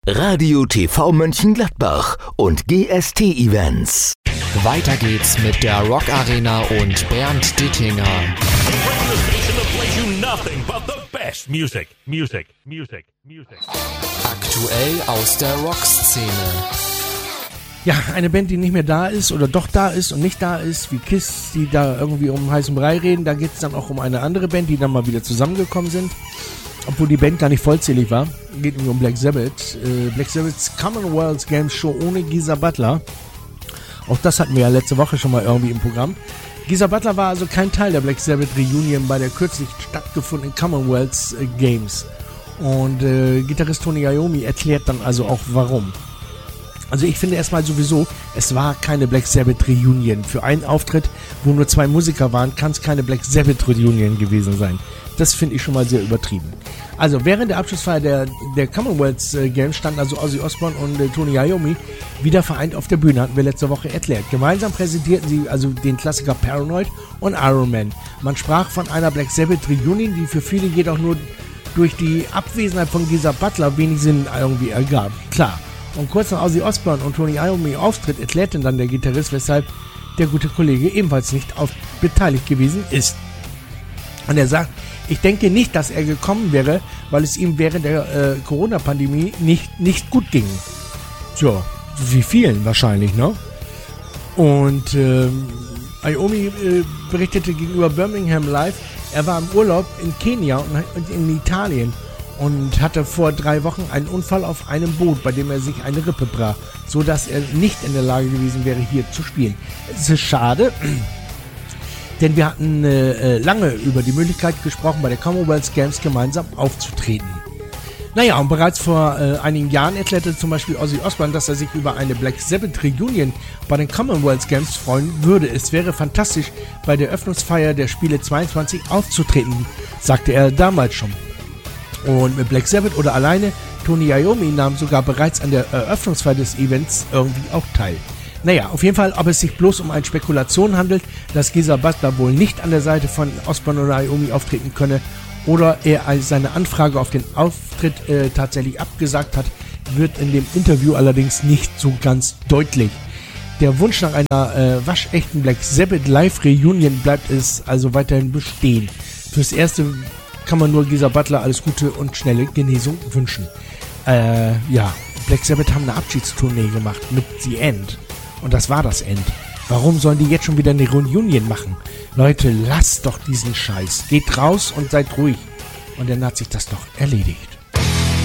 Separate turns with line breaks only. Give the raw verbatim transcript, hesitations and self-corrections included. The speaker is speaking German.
Radio T V Mönchengladbach und G S T Events.
Weiter geht's mit der Rock Arena und Bernd Dittinger.
Music, music, music, music.
Aktuell aus der Rock-Szene.
Ja, eine Band, die nicht mehr da ist oder doch da ist und nicht da ist, wie Kiss, die da irgendwie um heißen Brei reden. Da geht es dann auch um eine andere Band, die dann mal wieder zusammengekommen sind. Obwohl die Band gar nicht vollzählig war. Geht nämlich um Black Sabbath. Äh, Black Sabbaths Commonwealth Games Show ohne Geezer Butler. Auch das hatten wir ja letzte Woche schon mal irgendwie im Programm. Geezer Butler war also kein Teil der Black Sabbath Reunion bei der kürzlich stattgefundenen Commonwealth äh, Games. Und äh, Gitarrist Tony Iommi erklärt dann also auch warum. Also ich finde erstmal sowieso, es war keine Black Sabbath Reunion. Für einen Auftritt, wo nur zwei Musiker waren, kann es keine Black Sabbath Reunion gewesen sein. Das finde ich schon mal sehr übertrieben. Also während der Abschlussfeier der, der Commonwealth äh, Games standen also Ozzy Osbourne und äh, Tony Iommi wieder vereint auf der Bühne, hatten wir letzte Woche erklärt. Gemeinsam präsentierten sie also den Klassiker Paranoid und Iron Man. Man sprach von einer Black Sabbath Reunion, die für viele jedoch nur durch die Abwesenheit von Geezer Butler wenig Sinn irgendwie ergab. Klar. Und kurz nach Ozzy Osbourne und Tony Iommi Auftritt erklärte dann der Gitarrist, weshalb der gute Kollege ebenfalls nicht auf beteiligt gewesen ist. Und er sagt, ich denke nicht, dass er gekommen wäre, weil es ihm während der äh, Corona-Pandemie nicht, nicht gut ging. Tja, wie vielen wahrscheinlich, ne? Und ähm, Iommi äh, berichtete gegenüber Birmingham Live, er war im Urlaub in Kenia und, und in Italien und hatte vor drei Wochen einen Unfall auf einem Boot, bei dem er sich eine Rippe brach, so dass er nicht in der Lage gewesen wäre, hier zu spielen. Es ist schade, denn wir hatten äh, lange über die Möglichkeit gesprochen, bei der Commonwealth Games gemeinsam aufzutreten. Naja, und bereits vor äh, einigen Jahren erklärte zum Beispiel Ozzy Osbourne, dass er sich über eine Black Sabbath Reunion bei den Commonwealth Games freuen würde. Es wäre fantastisch, bei der Eröffnungsfeier der Spiele zweiundzwanzig aufzutreten, sagte er damals schon. Und mit Black Sabbath oder alleine, Tony Iommi nahm sogar bereits an der Eröffnungsfeier des Events irgendwie auch teil. Naja, auf jeden Fall, ob es sich bloß um eine Spekulation handelt, dass Geezer Butler wohl nicht an der Seite von Osbourne oder Iommi auftreten könne oder er seine Anfrage auf den Auftritt äh, tatsächlich abgesagt hat, wird in dem Interview allerdings nicht so ganz deutlich. Der Wunsch nach einer äh, waschechten Black Sabbath Live Reunion bleibt es also weiterhin bestehen. Fürs Erste kann man nur Geezer Butler alles Gute und schnelle Genesung wünschen. Äh, ja, Black Sabbath haben eine Abschiedstournee gemacht mit The End. Und das war das End. Warum sollen die jetzt schon wieder eine Reunion machen? Leute, lasst doch diesen Scheiß. Geht raus und seid ruhig. Und dann hat sich das doch erledigt.